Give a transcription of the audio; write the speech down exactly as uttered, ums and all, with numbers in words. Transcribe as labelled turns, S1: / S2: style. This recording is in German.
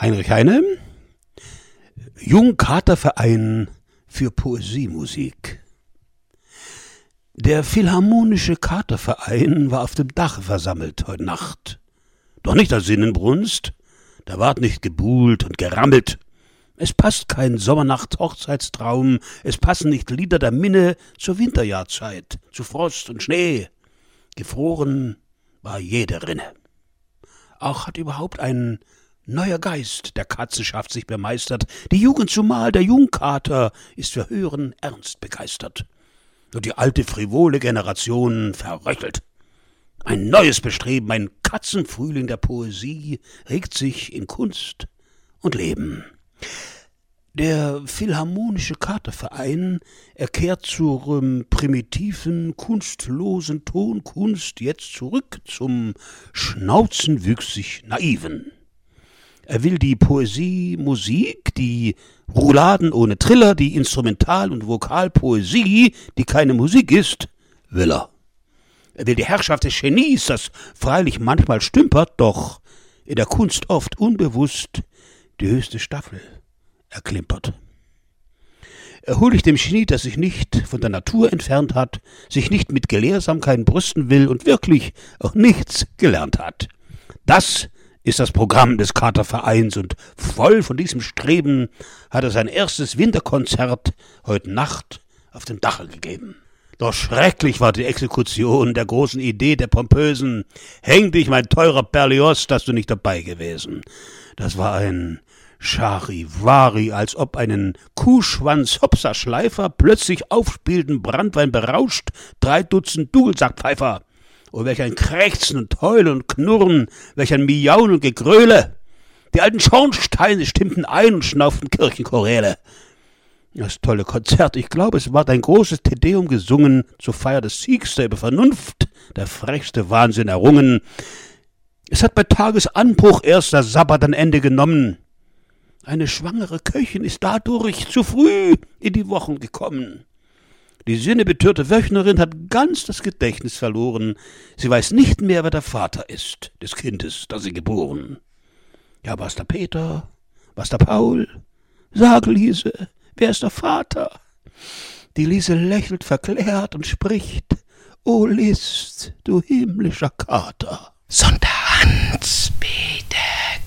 S1: Heinrich Heine, Jungkaterverein für Poesiemusik. Der Philharmonische Katerverein war auf dem Dach versammelt heut Nacht. Doch nicht als Sinnenbrunst, da ward nicht gebuhlt und gerammelt. Es passt kein Sommernacht-Hochzeitstraum, es passen nicht Lieder der Minne zur Winterjahrzeit, zu Frost und Schnee. Gefroren war jede Rinne. Auch hat überhaupt ein neuer Geist der Katzenschaft sich bemeistert. Die Jugend zumal, der Jungkater, ist für höheren Ernst begeistert. Nur die alte frivole Generation verröchelt. Ein neues Bestreben, ein Katzenfrühling der Poesie regt sich in Kunst und Leben. Der Philharmonische Katerverein, er kehrt zur ähm, primitiven, kunstlosen Tonkunst jetzt zurück zum schnauzenwüchsig Naiven. Er will die Poesie, Musik, die Rouladen ohne Triller, die Instrumental- und Vokalpoesie, die keine Musik ist, will er. Er will die Herrschaft des Genies, das freilich manchmal stümpert, doch in der Kunst oft unbewusst die höchste Staffel erklimpert. Er huldigt dem Genie, das sich nicht von der Natur entfernt hat, sich nicht mit Gelehrsamkeit brüsten will und wirklich auch nichts gelernt hat. Das ist das Programm des Katervereins, und voll von diesem Streben hat er sein erstes Winterkonzert heute Nacht auf dem Dache gegeben. Doch schrecklich war die Exekution der großen Idee der Pompösen. Häng dich, mein teurer Berlioz, dass du nicht dabei gewesen. Das war ein Charivari, als ob einen Kuhschwanz-Hopser-Schleifer plötzlich aufspielten Branntwein berauscht, drei Dutzend Dudelsackpfeifer. Oh, welch ein Krächzen und Heulen und Knurren, welch ein Miauen und Gegröle. Die alten Schornsteine stimmten ein und schnauften Kirchenchoräle. Das tolle Konzert, ich glaube, es ward ein großes Tedeum gesungen zur Feier des Siegs der über Vernunft, der frechste Wahnsinn errungen. Es hat bei Tagesanbruch erst der Sabbat ein Ende genommen. Eine schwangere Köchin ist dadurch zu früh in die Wochen gekommen. Die sinnebetörte Wöchnerin hat ganz das Gedächtnis verloren. Sie weiß nicht mehr, wer der Vater ist des Kindes, das sie geboren. Ja, war's der Peter? War's der Paul? Sag, Liese, wer ist der Vater? Die Liese lächelt verklärt und spricht: O List, du himmlischer Kater.
S2: Sonderhand,